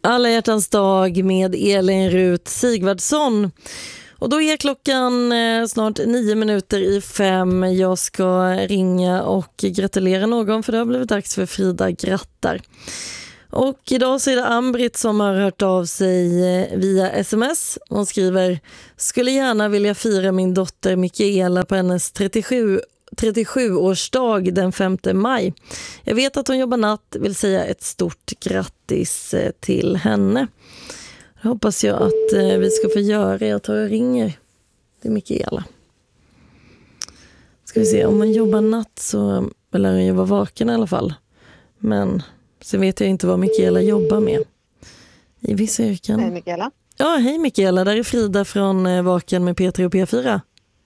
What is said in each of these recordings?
Alla hjärtans dag med Elin Rut Sigvardsson. Och då är klockan snart 5:09. Jag ska ringa och gratulera någon, för det har blivit dags för Frida grattar. Och idag så är det Ambrit som har hört av sig via sms. Hon skriver: skulle gärna vilja fira min dotter Mikaela på hennes 37-årsdag den 5 maj. Jag vet att hon jobbar natt, vill säga ett stort grattis till henne. Det hoppas jag att vi ska få göra. Jag tar och ringer till Mikaela. Ska vi se, om hon jobbar natt så lär hon ju vara vaken i alla fall. Men sen vet jag inte vad Mikaela jobbar med i vissa yrken. Hej Mikaela. Ja, hej Mikaela. Där är Frida från Vaken med P3 och P4.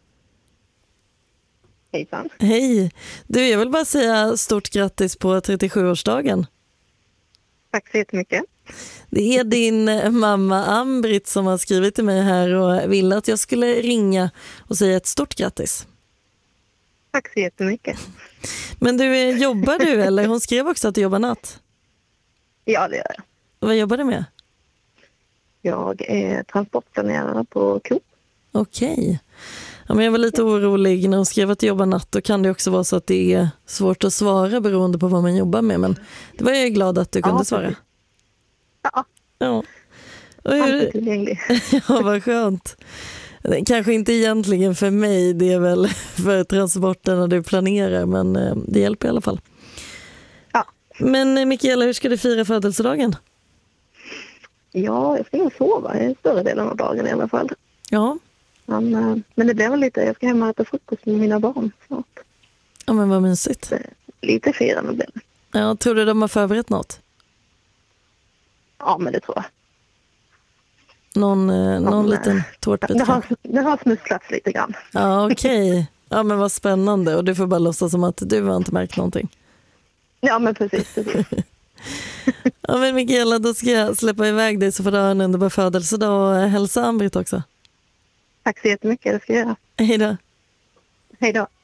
Hejsan. Hej. Du, jag vill bara säga stort grattis på 37-årsdagen. Tack så jättemycket. Det är din mamma Ambrit som har skrivit till mig här och ville att jag skulle ringa och säga ett stort grattis. Tack så jättemycket. Men du, jobbar du eller? Hon skrev också att du jobbar natt. Ja, det gör jag. Vad jobbar du med? Jag är transportplanerare på Coop. Okej. Ja, men jag var lite orolig när hon skrev att du jobbar natt. Då kan det också vara så att det är svårt att svara beroende på vad man jobbar med. Men det var jag glad att du kunde svara. Ja. Ja. Alltid tillgänglig. Ja, vad skönt. Kanske inte egentligen för mig, det är väl för transporterna du planerar, men det hjälper i alla fall. Ja. Men Mikaela, hur ska du fira födelsedagen? Ja, jag ska nog sova i större delen av dagen i alla fall. Ja. Men det blir väl lite, jag ska hem och äta frukost med mina barn snart. Ja, men vad mysigt. Lite firande blir det. Ja, tror du de har förberett något? Ja, men det tror jag. Någon liten tårtbit? Det har smusslats lite grann. Ja, okej. Ja, men vad spännande. Och du får bara låtsas som att du har inte märkt någonting. Ja, men precis. Ja, men Mikaela, då ska jag släppa iväg dig så får du ha en underbar födelsedag och hälsa Ambrit också. Tack så jättemycket, det ska jag göra. Hej då. Hej då.